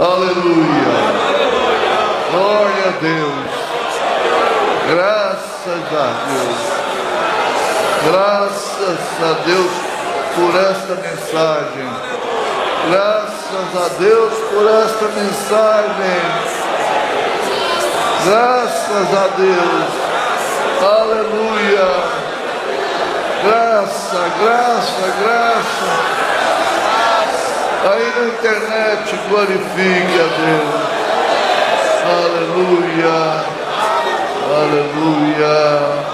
Aleluia. Glória a Deus. Graças a Deus. Graças a Deus por esta mensagem. Graças a Deus por esta mensagem. Graças a Deus. Aleluia. Graça, graça, graça. Aí na internet, glorifique a Deus. Aleluia. Aleluia.